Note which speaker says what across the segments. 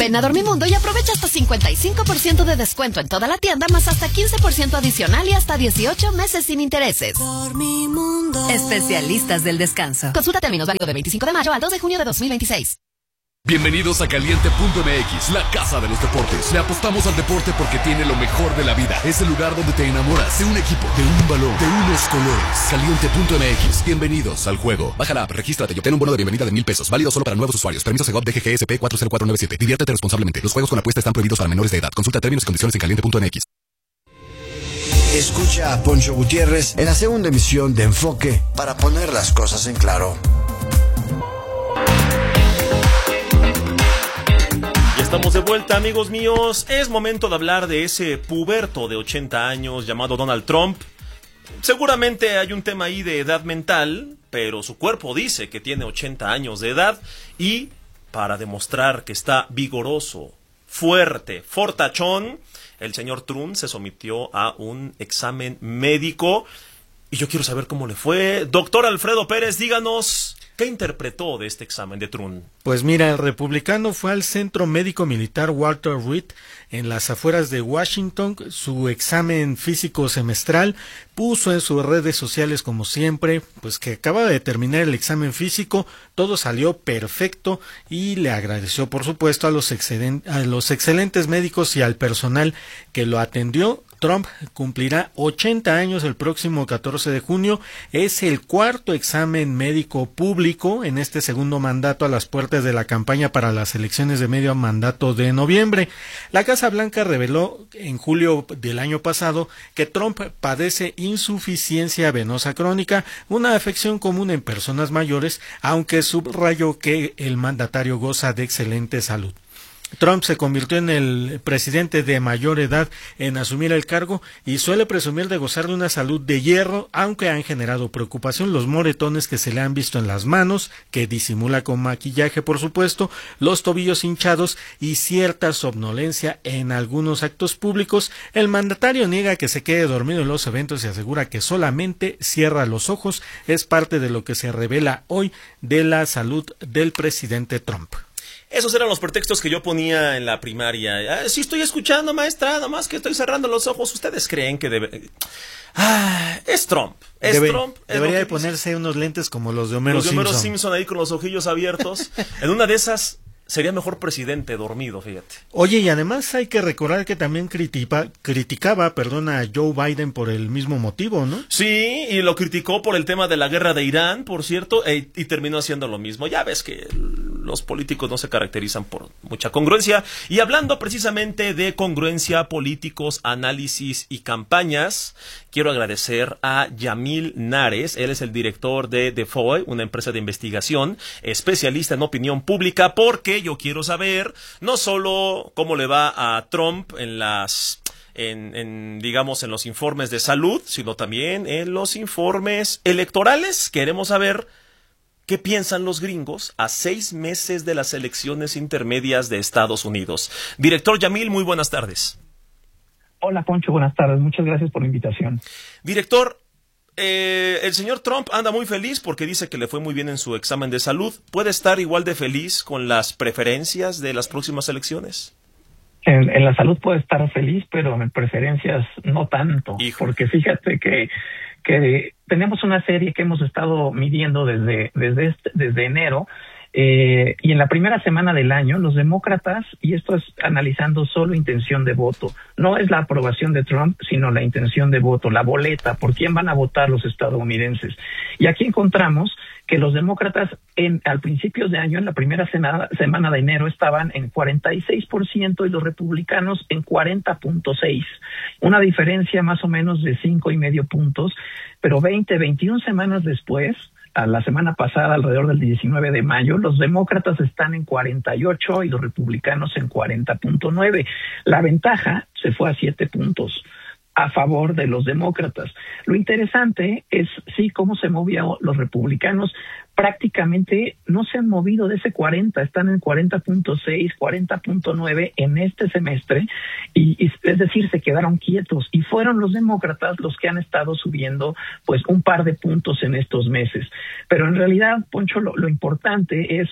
Speaker 1: Ven a Dormimundo y aprovecha hasta 55% de descuento en toda la tienda, más hasta 15% adicional y hasta 18 meses sin intereses.
Speaker 2: Dormimundo.
Speaker 1: Especialistas del descanso. Consulta términos, válido de 25 de mayo al 2 de junio de 2026.
Speaker 3: Bienvenidos a Caliente.mx, la casa de los deportes. Le apostamos al deporte porque tiene lo mejor de la vida. Es el lugar donde te enamoras de un equipo, de un balón, de unos colores. Caliente.mx, bienvenidos al juego. Baja la app, regístrate y obtén un bono de bienvenida de $1,000. Válido solo para nuevos usuarios. Permiso Segov DGGSP 40497. Diviértete responsablemente. Los juegos con apuesta están prohibidos para menores de edad. Consulta términos y condiciones en Caliente.mx.
Speaker 4: Escucha a Poncho Gutiérrez en la segunda emisión de Enfoque para poner las cosas en claro.
Speaker 5: Estamos de vuelta, amigos míos. Es momento de hablar de ese puberto de 80 años llamado Donald Trump. Seguramente hay un tema ahí de edad mental, pero su cuerpo dice que tiene 80 años de edad y para demostrar que está vigoroso, fuerte, fortachón, el señor Trump se sometió a un examen médico y yo quiero saber cómo le fue. Doctor Alfredo Pérez, díganos, ¿qué interpretó de este examen de Trump?
Speaker 6: Pues mira, el republicano fue al Centro Médico Militar Walter Reed en las afueras de Washington. Su examen físico semestral, puso en sus redes sociales como siempre, pues que acaba de terminar el examen físico, todo salió perfecto y le agradeció por supuesto a los excelentes médicos y al personal que lo atendió. Trump cumplirá 80 años el próximo 14 de junio. Es el cuarto examen médico público en este segundo mandato a las puertas de la campaña para las elecciones de medio mandato de noviembre. La Casa Blanca reveló en julio del año pasado que Trump padece insuficiencia venosa crónica, una afección común en personas mayores, aunque subrayó que el mandatario goza de excelente salud. Trump se convirtió en el presidente de mayor edad en asumir el cargo y suele presumir de gozar de una salud de hierro, aunque han generado preocupación los moretones que se le han visto en las manos, que disimula con maquillaje por supuesto, los tobillos hinchados y cierta somnolencia en algunos actos públicos. El mandatario niega que se quede dormido en los eventos y asegura que solamente cierra los ojos. Es parte de lo que se revela hoy de la salud del presidente Trump.
Speaker 5: Esos eran los pretextos que yo ponía en la primaria. Sí estoy escuchando, maestra, nomás que estoy cerrando los ojos. ¿Ustedes creen que debe...? Es Trump. Trump.
Speaker 6: Debería de ponerse unos lentes como los de Homero
Speaker 5: Simpson ahí con los ojillos abiertos. En una de esas sería mejor presidente dormido, fíjate.
Speaker 6: Oye, y además hay que recordar que también criticaba a Joe Biden por el mismo motivo, ¿no?
Speaker 5: Sí, y lo criticó por el tema de la guerra de Irán, por cierto, y terminó haciendo lo mismo. Ya ves que los políticos no se caracterizan por mucha congruencia. Y hablando precisamente de congruencia, políticos, análisis y campañas, quiero agradecer a Yamil Nares. Él es el director de The Foy, una empresa de investigación especialista en opinión pública, porque yo quiero saber no solo cómo le va a Trump en los informes de salud, sino también en los informes electorales. Queremos saber qué piensan los gringos a 6 meses de las elecciones intermedias de Estados Unidos. Director Yamil, muy buenas tardes.
Speaker 7: Hola, Poncho, buenas tardes. Muchas gracias por la invitación.
Speaker 5: Director, el señor Trump anda muy feliz porque dice que le fue muy bien en su examen de salud. ¿Puede estar igual de feliz con las preferencias de las próximas elecciones?
Speaker 7: En la salud puede estar feliz, pero en preferencias no tanto. Porque fíjate que tenemos una serie que hemos estado midiendo desde enero. Y en la primera semana del año, los demócratas, y esto es analizando solo intención de voto, no es la aprobación de Trump, sino la intención de voto, la boleta, por quién van a votar los estadounidenses. Y aquí encontramos que los demócratas al principio de año, en la primera semana de enero, estaban en 46% y los republicanos en 40.6%. Una diferencia más o menos de 5.5 puntos, pero 21 semanas después, a la semana pasada, alrededor del 19 de mayo, los demócratas están en 48 y los republicanos en 40.9. La ventaja se fue a 7 puntos a favor de los demócratas. Lo interesante es, sí, cómo se movían los republicanos. Prácticamente no se han movido de ese 40, están en 40.6, 40.9 en este semestre, y es decir, se quedaron quietos, y fueron los demócratas los que han estado subiendo pues un par de puntos en estos meses. Pero en realidad, Poncho, lo importante es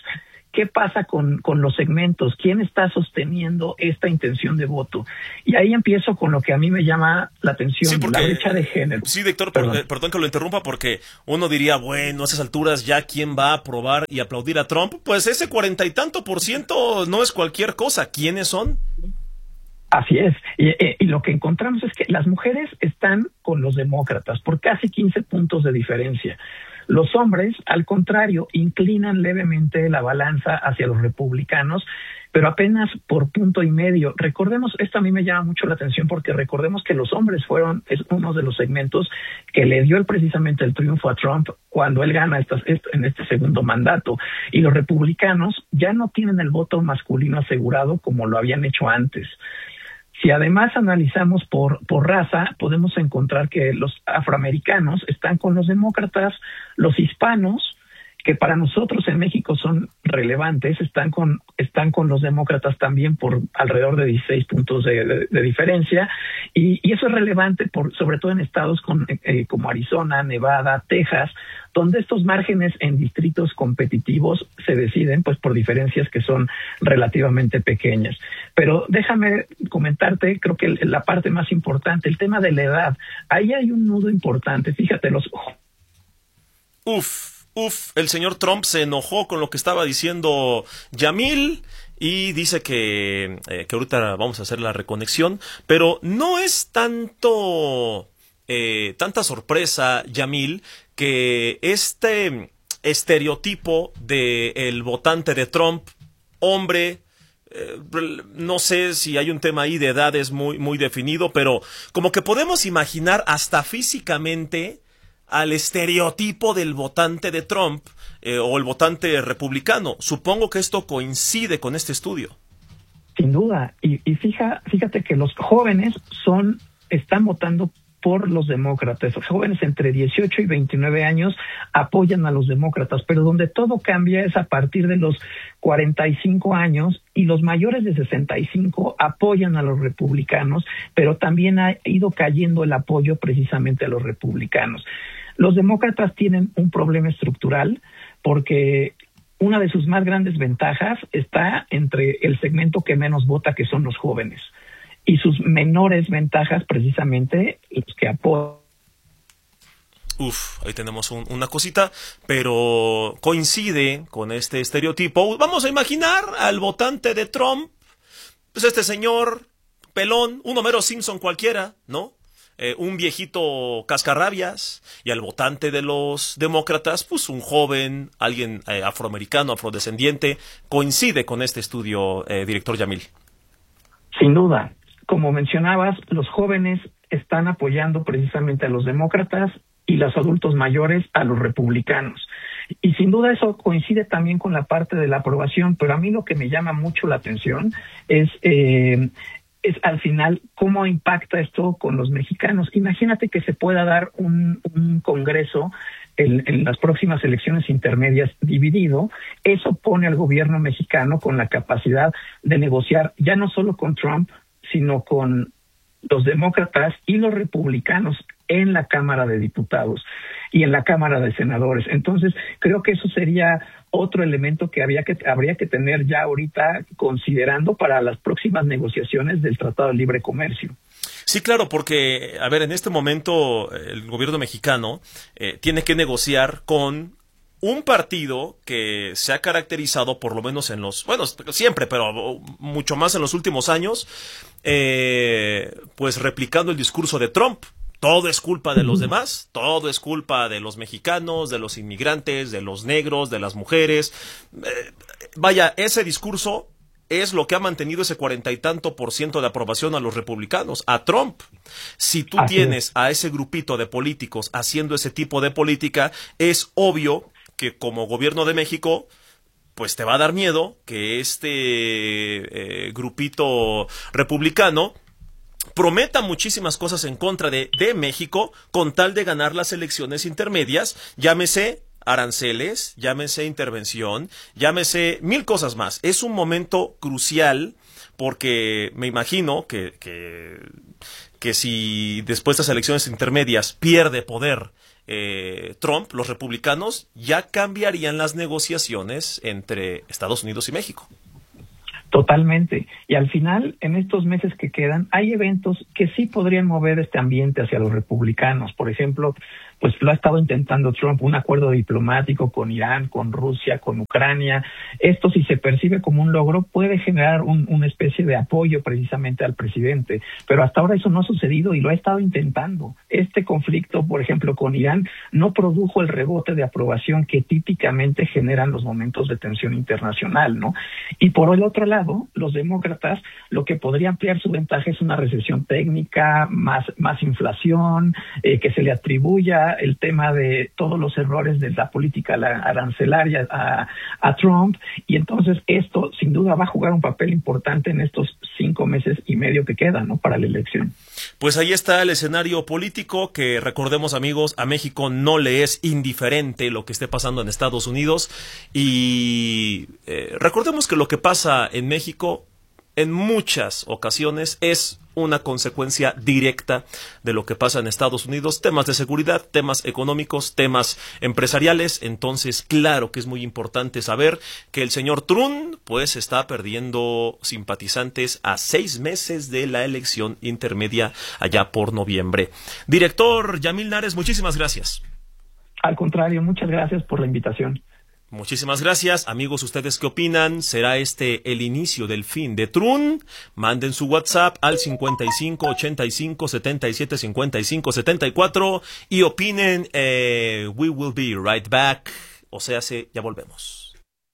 Speaker 7: ¿qué pasa con los segmentos? ¿Quién está sosteniendo esta intención de voto? Y ahí empiezo con lo que a mí me llama la atención,
Speaker 5: sí, porque,
Speaker 7: la brecha de género.
Speaker 5: Sí, Héctor, perdón que lo interrumpa, porque uno diría, bueno, a esas alturas ya quién va a aprobar y aplaudir a Trump. Pues ese 40 y tanto % no es cualquier cosa. ¿Quiénes son?
Speaker 7: Así es, y lo que encontramos es que las mujeres están con los demócratas por casi 15 puntos de diferencia. Los hombres, al contrario, inclinan levemente la balanza hacia los republicanos, pero apenas por 1.5 puntos. Recordemos, esto a mí me llama mucho la atención porque recordemos que los hombres es uno de los segmentos que le dio precisamente el triunfo a Trump cuando él gana en este segundo mandato. Y los republicanos ya no tienen el voto masculino asegurado como lo habían hecho antes. Si además analizamos por raza, podemos encontrar que los afroamericanos están con los demócratas, los hispanos, que para nosotros en México son relevantes, están con los demócratas también por alrededor de 16 puntos de diferencia, y eso es relevante sobre todo en estados como Arizona, Nevada, Texas, donde estos márgenes en distritos competitivos se deciden pues por diferencias que son relativamente pequeñas. Pero déjame comentarte, creo que la parte más importante, el tema de la edad, ahí hay un nudo importante, fíjate,
Speaker 5: el señor Trump se enojó con lo que estaba diciendo Yamil y dice que ahorita vamos a hacer la reconexión, pero no es tanta sorpresa, Yamil, que este estereotipo de el votante de Trump, hombre, no sé si hay un tema ahí de edades muy, muy definido, pero como que podemos imaginar hasta físicamente al estereotipo del votante de Trump o el votante republicano. Supongo que esto coincide con este estudio.
Speaker 7: Sin duda, y fíjate que los jóvenes están votando por los demócratas. Los jóvenes entre 18 y 29 años apoyan a los demócratas, pero donde todo cambia es a partir de los 45 años y los mayores de 65 apoyan a los republicanos, pero también ha ido cayendo el apoyo precisamente a los republicanos. Los demócratas tienen un problema estructural porque una de sus más grandes ventajas está entre el segmento que menos vota, que son los jóvenes, y sus menores ventajas precisamente los que apoyan.
Speaker 5: Ahí tenemos una cosita, pero coincide con este estereotipo. Vamos a imaginar al votante de Trump, pues este señor pelón, un Homero Simpson cualquiera, ¿no? Un viejito cascarrabias, y al votante de los demócratas, pues un joven, alguien afroamericano, afrodescendiente. Coincide con este estudio, director Yamil.
Speaker 7: Sin duda. Como mencionabas, los jóvenes están apoyando precisamente a los demócratas y los adultos mayores a los republicanos. Y sin duda eso coincide también con la parte de la aprobación, pero a mí lo que me llama mucho la atención es al final cómo impacta esto con los mexicanos. Imagínate que se pueda dar un congreso en las próximas elecciones intermedias dividido. Eso pone al gobierno mexicano con la capacidad de negociar ya no solo con Trump, sino con los demócratas y los republicanos en la Cámara de Diputados y en la Cámara de Senadores. Entonces, creo que eso sería otro elemento que habría que tener ya ahorita considerando para las próximas negociaciones del Tratado de Libre Comercio.
Speaker 5: Sí, claro, porque, a ver, en este momento el gobierno mexicano tiene que negociar con un partido que se ha caracterizado, por lo menos siempre, pero mucho más en los últimos años, pues replicando el discurso de Trump. Todo es culpa de los demás, todo es culpa de los mexicanos, de los inmigrantes, de los negros, de las mujeres. Vaya, ese discurso es lo que ha mantenido ese 40 y tanto % de aprobación a los republicanos, a Trump. Si tú tienes a ese grupito de políticos haciendo ese tipo de política, es obvio que como gobierno de México, pues te va a dar miedo que este grupito republicano prometa muchísimas cosas en contra de México con tal de ganar las elecciones intermedias, llámese aranceles, llámese intervención, llámese 1000 cosas más. Es un momento crucial porque me imagino que si después de las elecciones intermedias pierde poder Trump, los republicanos ya cambiarían las negociaciones entre Estados Unidos y México.
Speaker 7: Totalmente. Y al final, en estos meses que quedan, hay eventos que sí podrían mover este ambiente hacia los republicanos. Por ejemplo, pues lo ha estado intentando Trump, un acuerdo diplomático con Irán, con Rusia, con Ucrania. Esto, si se percibe como un logro, puede generar una especie de apoyo precisamente al presidente. Pero hasta ahora eso no ha sucedido y lo ha estado intentando. Este conflicto, por ejemplo, con Irán, no produjo el rebote de aprobación que típicamente generan los momentos de tensión internacional, ¿no? Y por el otro lado, los demócratas, lo que podría ampliar su ventaja es una recesión técnica, más inflación, que se le atribuya el tema de todos los errores de la política arancelaria a Trump, y entonces esto sin duda va a jugar un papel importante en estos 5 meses y medio que quedan, ¿no?, para la elección.
Speaker 5: Pues ahí está el escenario político que, recordemos, amigos, a México no le es indiferente lo que esté pasando en Estados Unidos, y recordemos que lo que pasa en México en muchas ocasiones es una consecuencia directa de lo que pasa en Estados Unidos, temas de seguridad, temas económicos, temas empresariales. Entonces, claro que es muy importante saber que el señor Trump pues está perdiendo simpatizantes a 6 meses de la elección intermedia allá por noviembre. Director Yamil Nares, muchísimas gracias.
Speaker 7: Al contrario, muchas gracias por la invitación.
Speaker 5: Muchísimas gracias. Amigos, ¿ustedes qué opinan? ¿Será este el inicio del fin de Trump? Manden su WhatsApp al 55 85 77 55 74 y opinen. We will be right back. O sea, ya volvemos.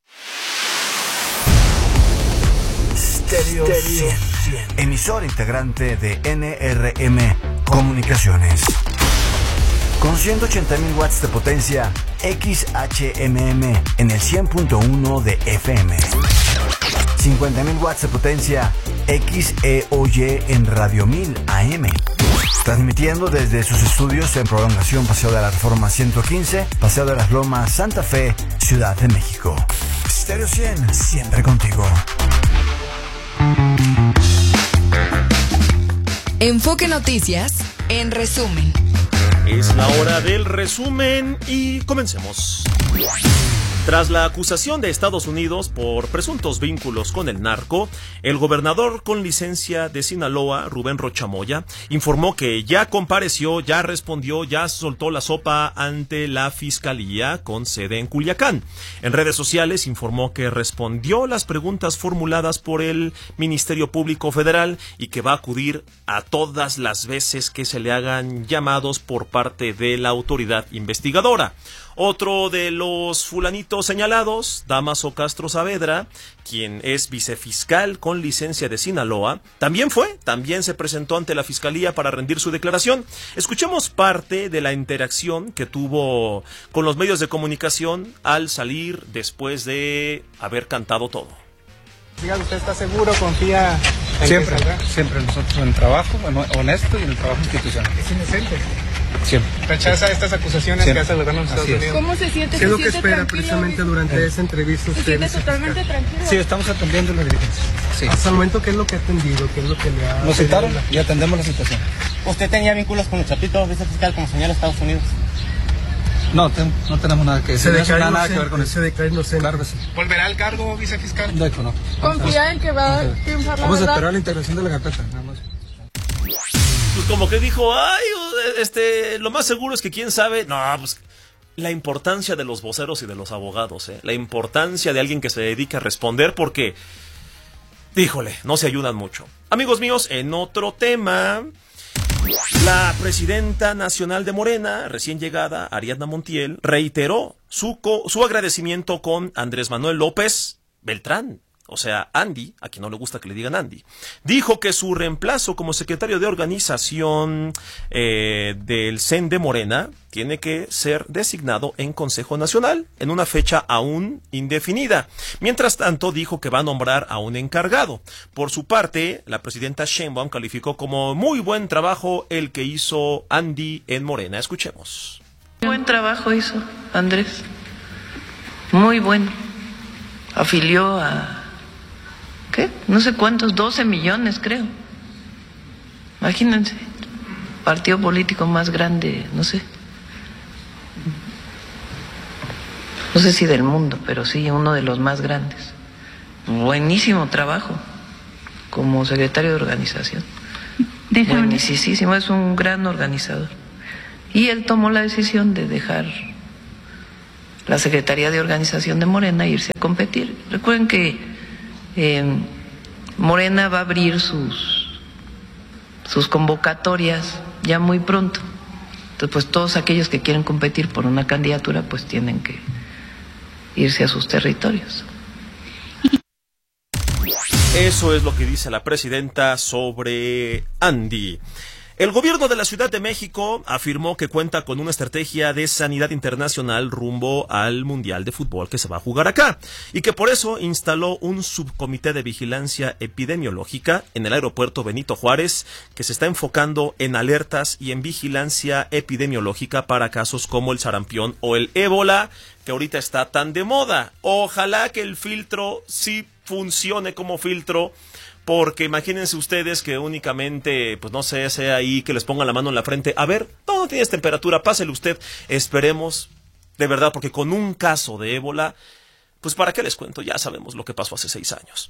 Speaker 4: Stereo 100, emisor integrante de NRM Comunicaciones. Con 180.000 watts de potencia, XHMM en el 100.1 de FM. 50.000 watts de potencia, XEOY en Radio 1000 AM. Transmitiendo desde sus estudios en Prolongación Paseo de la Reforma 115, Paseo de las Lomas, Santa Fe, Ciudad de México. Stereo 100, siempre contigo.
Speaker 2: Enfoque Noticias, en resumen.
Speaker 5: Es la hora del resumen y comencemos. Tras la acusación de Estados Unidos por presuntos vínculos con el narco, el gobernador con licencia de Sinaloa, Rubén Rocha Moya, informó que ya compareció, ya respondió, ya soltó la sopa ante la Fiscalía con sede en Culiacán. En redes sociales informó que respondió las preguntas formuladas por el Ministerio Público Federal y que va a acudir a todas las veces que se le hagan llamados por parte de la autoridad investigadora. Otro de los fulanitos señalados, Damaso Castro Saavedra, quien es vicefiscal con licencia de Sinaloa, también se presentó ante la Fiscalía para rendir su declaración. Escuchemos parte de la interacción que tuvo con los medios de comunicación al salir después de haber cantado todo.
Speaker 8: Diga, ¿usted está seguro, confía en
Speaker 9: Siempre nosotros en el trabajo honesto y en el trabajo institucional.
Speaker 8: ¿Es inocente?
Speaker 9: Siempre.
Speaker 8: ¿Rechaza estas acusaciones que hace el gobierno de Estados Unidos?
Speaker 10: ¿Cómo se siente?
Speaker 8: ¿Qué es lo que espera precisamente durante esa entrevista?
Speaker 10: ¿Se siente totalmente tranquilo?
Speaker 9: Sí, estamos atendiendo la diligencia. Sí.
Speaker 8: Hasta el momento, ¿qué es lo que ha atendido? ¿Qué es lo que le ha...
Speaker 9: Nos citaron y atendemos la situación.
Speaker 11: ¿Usted tenía vínculos con el Chapito, vicefiscal, como señala Estados Unidos?
Speaker 9: No tenemos nada que decir. Nada que ver con eso.
Speaker 8: Se declara inocente.
Speaker 9: Claro que sí.
Speaker 8: ¿Volverá al cargo, vicefiscal?
Speaker 9: No.
Speaker 10: ¿Confía en que va a triunfar la
Speaker 9: Vamos a
Speaker 10: verdad?
Speaker 9: esperar la integración de la carpeta, nada más.
Speaker 5: Pues como que dijo, lo más seguro es que quién sabe, pues la importancia de los voceros y de los abogados, la importancia de alguien que se dedique a responder porque, híjole, no se ayudan mucho. Amigos míos, en otro tema, la presidenta nacional de Morena, recién llegada, Ariadna Montiel, reiteró su agradecimiento con Andrés Manuel López Beltrán. O sea, Andy, a quien no le gusta que le digan Andy, dijo que su reemplazo como secretario de organización del CEN de Morena tiene que ser designado en Consejo Nacional en una fecha aún indefinida. Mientras tanto, dijo que va a nombrar a un encargado. Por su parte, la presidenta Sheinbaum calificó como muy buen trabajo el que hizo Andy en Morena. Escuchemos.
Speaker 12: Buen trabajo hizo Andrés, muy bueno. Afilió a... ¿qué? No sé cuántos, 12 millones creo. Imagínense, partido político más grande, no sé, sé si del mundo, pero sí uno de los más grandes. Buenísimo trabajo como secretario de organización. Buenísimo, es un gran organizador. Y él tomó la decisión de dejar la Secretaría de Organización de Morena e irse a competir. Recuerden que Morena va a abrir sus convocatorias ya muy pronto. Entonces, pues todos aquellos que quieren competir por una candidatura, pues tienen que irse a sus territorios.
Speaker 5: Eso es lo que dice la presidenta sobre Andy. El gobierno de la Ciudad de México afirmó que cuenta con una estrategia de sanidad internacional rumbo al Mundial de Fútbol que se va a jugar acá y que por eso instaló un subcomité de vigilancia epidemiológica en el aeropuerto Benito Juárez que se está enfocando en alertas y en vigilancia epidemiológica para casos como el sarampión o el ébola, que ahorita está tan de moda. Ojalá que el filtro sí funcione como filtro, porque imagínense ustedes que únicamente, pues no sé, sea ahí que les pongan la mano en la frente. A ver, no tienes temperatura, pásele usted. Esperemos, de verdad, porque con un caso de ébola, pues para qué les cuento, ya sabemos lo que pasó hace 6 años.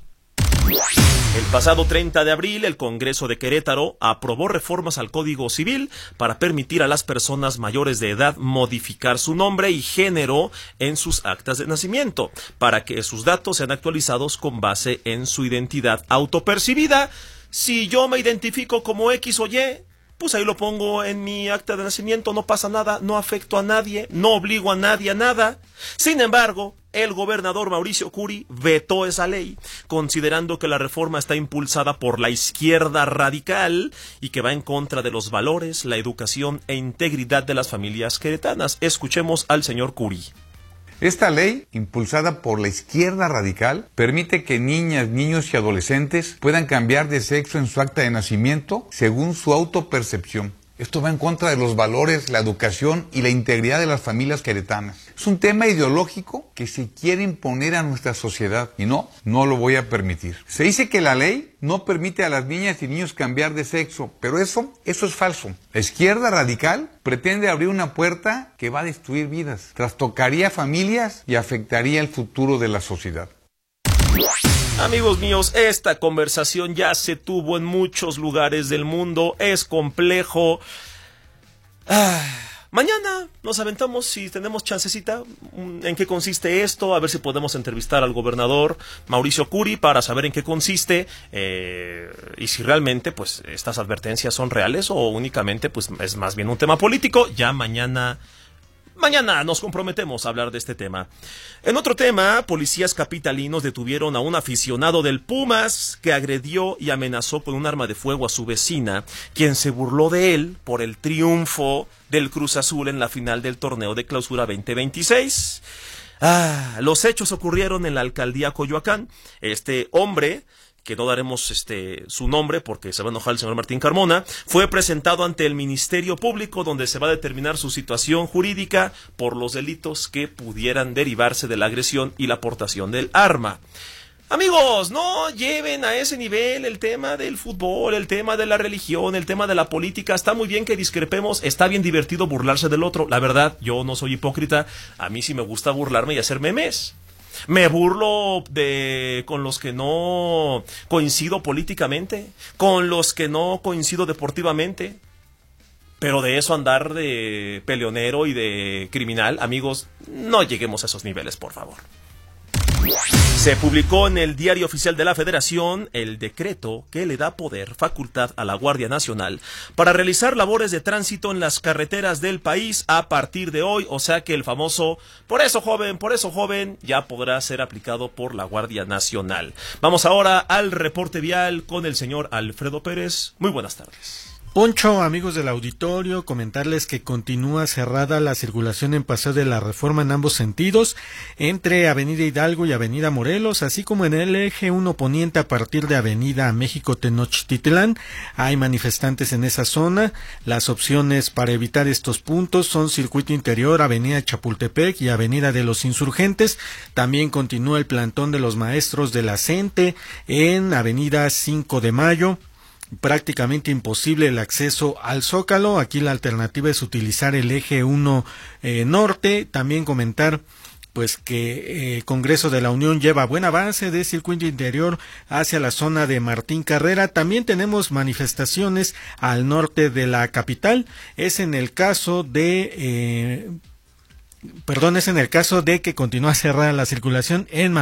Speaker 5: El pasado 30 de abril, el Congreso de Querétaro aprobó reformas al Código Civil para permitir a las personas mayores de edad modificar su nombre y género en sus actas de nacimiento, para que sus datos sean actualizados con base en su identidad autopercibida. Si yo me identifico como X o Y, pues ahí lo pongo en mi acta de nacimiento, no pasa nada, no afecto a nadie, no obligo a nadie a nada. Sin embargo, el gobernador Mauricio Curi vetó esa ley, considerando que la reforma está impulsada por la izquierda radical y que va en contra de los valores, la educación e integridad de las familias queretanas. Escuchemos al señor Curi.
Speaker 13: Esta ley, impulsada por la izquierda radical, permite que niñas, niños y adolescentes puedan cambiar de sexo en su acta de nacimiento según su autopercepción. Esto va en contra de los valores, la educación y la integridad de las familias queretanas. Es un tema ideológico que se quiere imponer a nuestra sociedad y no lo voy a permitir. Se dice que la ley no permite a las niñas y niños cambiar de sexo, pero eso es falso. La izquierda radical pretende abrir una puerta que va a destruir vidas, trastocaría familias y afectaría el futuro de la sociedad.
Speaker 5: Amigos míos, esta conversación ya se tuvo en muchos lugares del mundo, es complejo. Mañana nos aventamos, si tenemos chancecita, en qué consiste esto, a ver si podemos entrevistar al gobernador Mauricio Curi para saber en qué consiste y si realmente pues estas advertencias son reales o únicamente pues es más bien un tema político. Ya mañana nos comprometemos a hablar de este tema. En otro tema, policías capitalinos detuvieron a un aficionado del Pumas que agredió y amenazó con un arma de fuego a su vecina, quien se burló de él por el triunfo del Cruz Azul en la final del torneo de clausura 2026. Los hechos ocurrieron en la alcaldía Coyoacán. Este hombre, que no daremos su nombre porque se va a enojar el señor Martín Carmona, fue presentado ante el Ministerio Público donde se va a determinar su situación jurídica por los delitos que pudieran derivarse de la agresión y la aportación del arma. Amigos, no lleven a ese nivel el tema del fútbol, el tema de la religión, el tema de la política. Está muy bien que discrepemos, está bien divertido burlarse del otro. La verdad, yo no soy hipócrita, a mí sí me gusta burlarme y hacer memes. Me burlo con los que no coincido políticamente, con los que no coincido deportivamente. Pero de eso andar de peleonero y de criminal, amigos, no lleguemos a esos niveles, por favor. Se publicó en el Diario Oficial de la Federación el decreto que le da facultad a la Guardia Nacional para realizar labores de tránsito en las carreteras del país a partir de hoy, o sea que el famoso por eso joven, ya podrá ser aplicado por la Guardia Nacional. Vamos ahora al reporte vial con el señor Alfredo Pérez. Muy buenas tardes.
Speaker 6: Poncho, amigos del auditorio, comentarles que continúa cerrada la circulación en Paseo de la Reforma en ambos sentidos, entre Avenida Hidalgo y Avenida Morelos, así como en el eje 1 poniente a partir de Avenida México Tenochtitlán. Hay manifestantes en esa zona. Las opciones para evitar estos puntos son Circuito Interior, Avenida Chapultepec y Avenida de los Insurgentes. También continúa el plantón de los maestros de la CENTE en Avenida 5 de Mayo. Prácticamente imposible el acceso al Zócalo. Aquí la alternativa es utilizar el eje 1 norte. También comentar pues que el Congreso de la Unión lleva buen avance de circuito interior hacia la zona de Martín Carrera. También tenemos manifestaciones al norte de la capital. Es en el caso de que continúa cerrada la circulación en